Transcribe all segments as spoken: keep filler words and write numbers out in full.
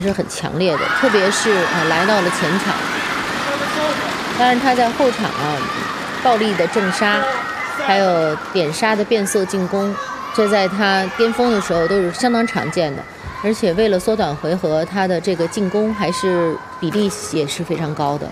是很强烈的，特别是啊来到了前场，当然他在后场啊暴力的正杀，还有点杀的变色进攻，这在他巅峰的时候都是相当常见的。而且为了缩短回合，他的这个进攻还是比例也是非常高的。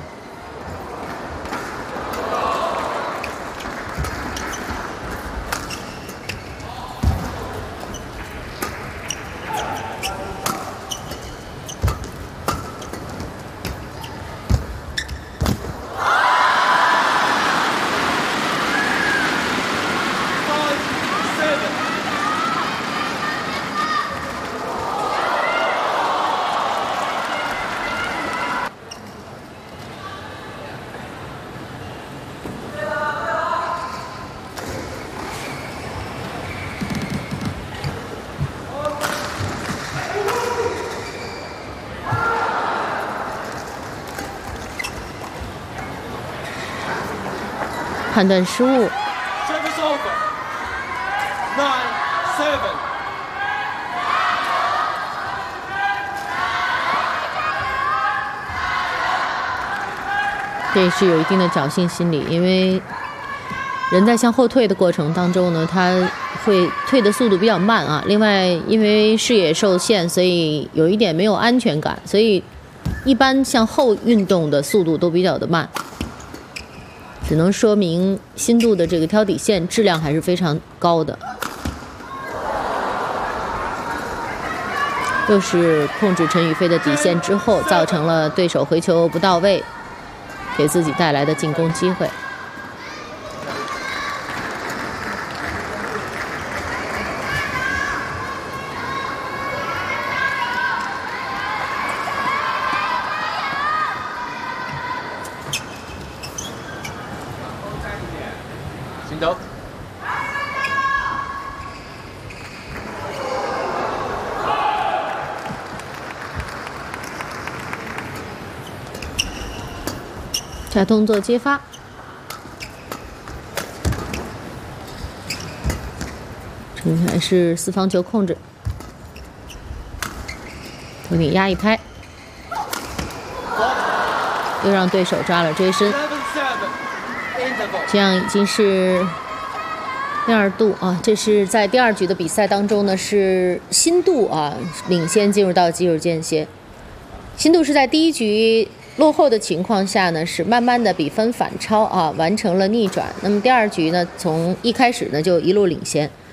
判断失误。这也是有一定的侥幸心理，因为人在向后退的过程当中呢，他会退的速度比较慢啊。另外，因为视野受限，所以有一点没有安全感，所以一般向后运动的速度都比较的慢。只能说明新度的这个挑底线质量还是非常高的。又是控制陈雨菲的底线之后，造成了对手回球不到位，给自己带来的进攻机会。 行走。 假动作接发，这还是四方球控制，头顶压一拍，又让对手抓了追身。这样已经是第二度啊，这是在第二局的比赛当中呢，是新度啊领先进入到肌肉间歇。新度是在第一局落后的情况下呢，是慢慢的比分反超啊，完成了逆转。那么第二局呢，从一开始呢就一路领先。